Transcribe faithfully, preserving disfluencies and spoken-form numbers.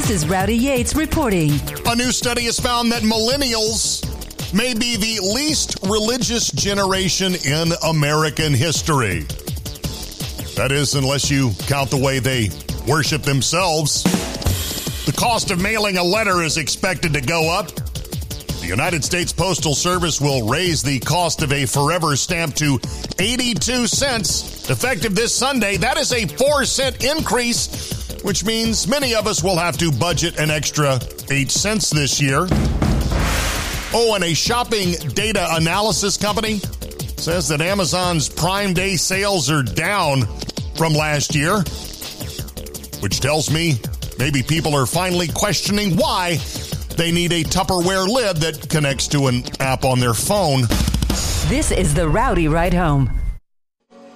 This is Rowdy Yates reporting. A new study has found that millennials may be the least religious generation in American history. That is, unless you count the way they worship themselves. The cost of mailing a letter is expected to go up. The United States Postal Service will raise the cost of a forever stamp to eighty-two cents, effective this Sunday. That is a four cent increase, which means many of us will have to budget an extra eight cents this year. Oh, and a shopping data analysis company says that Amazon's Prime Day sales are down from last year, which tells me maybe people are finally questioning why they need a Tupperware lid that connects to an app on their phone. This is the Rowdy Ride Home.